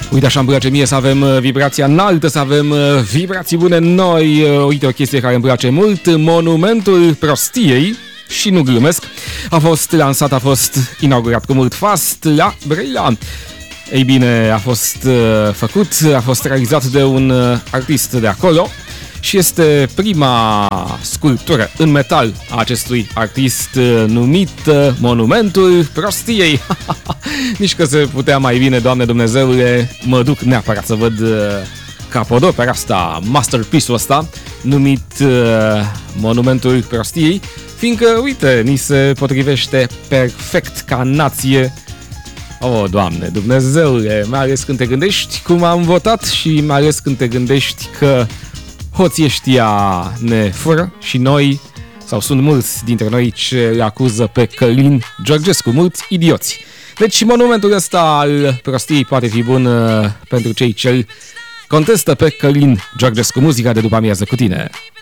Uite, așa îmi place mie să avem vibrația înaltă, să avem vibrații bune noi. Uite, o chestie care îmi place mult, Monumentul Prostiei, și nu glumesc, a fost lansat, a fost inaugurat cu mult fast la Brăila. Ei bine, a fost făcut, a fost realizat de un artist de acolo și este prima sculptură în metal a acestui artist numit Monumentul Prostiei. Nici că se putea mai bine, Doamne Dumnezeule, mă duc neapărat să văd capodopera asta, masterpiece-ul ăsta, numit Monumentul Prostiei, fiindcă, uite, ni se potrivește perfect ca nație. Oh, Doamne Dumnezeule, mai ales când te gândești cum am votat și mai ales când te gândești că hoții ăștia ne fură și noi, sau sunt mulți dintre noi ce îl acuză pe Călin Georgescu, mulți idioți. Deci monumentul ăsta al prostiei poate fi bun pentru cei ce îl contestă pe Călin Georgescu. Muzica de după amiază cu tine.